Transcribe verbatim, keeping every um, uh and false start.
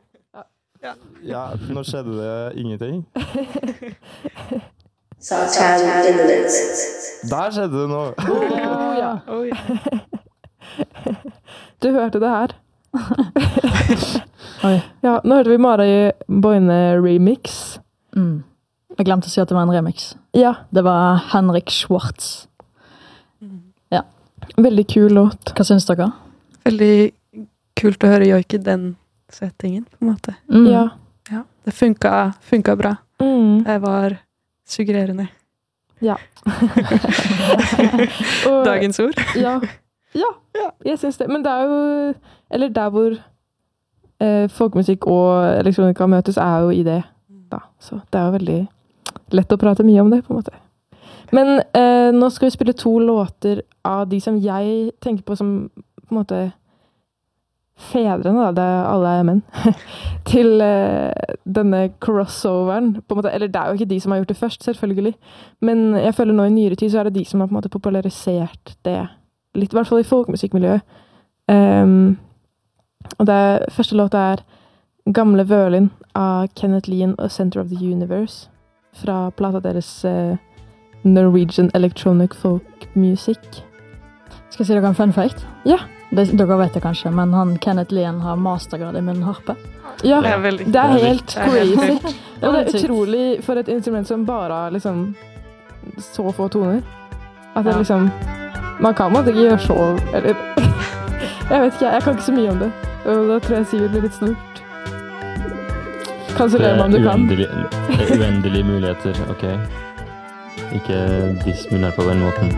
Ja. Ja, nå skjedde det ingenting. Der skjedde det noe. Oh, ja. Oh, ja. Du hørte det her. Oi. Ja, nå hørte vi Mari Boine remix. Mm. Jeg glemte å si at det var en remix. Ja. Det var Henrik Schwartz. Ja. Veldig kul låt. Hva synes dere? Veldig kult å høre joik i den settingen, på en måte. Mm. Ja. Ja, det funka, funka bra. Mm. Det var suggererende. Ja. Og, Dagens ord. ja. Ja, jeg synes det. Men det er jo, eller der hvor eh, folkemusikk og elektronika møtes er jo i det. Da. Så det er jo veldig lett å prate mye om det, på en måte. Men eh, nå skal vi spille to låter av de som jeg tenker på som på en måte fedrene, da, det er alle er menn, til eh, denne crossoveren, på en måte. Eller det er jo ikke de som har gjort det først, selvfølgelig. Men jeg føler nå i nyere tid så er det de som har på en måte popularisert det litt, i hvert fall i folkemusikkmiljøet. Um, og det er, første låta er Gamle Vørlin av Kenneth Lien og Center of the Universe fra plata deres uh, Norwegian Electronic Folk Music. Skal jeg si dere en fun fact? Ja. Det, dere vet det kanskje, men han Kenneth Lien har mastergrad i munnharpe. Ja, Det er veldig det er Det er helt Det er helt crazy. Og det er helt sykt. utrolig for et instrument som bare har liksom så få toner. At det Ja. liksom man kan måtte ikke gjøre så eller jeg vet ikke, jeg kan ikke så mye om det. Og da tror jeg Sivert blir litt snurt. Kansellerer meg om du kan. uendelig, det er uendelige muligheter, ok? Ikke diss munnharpa på den måten.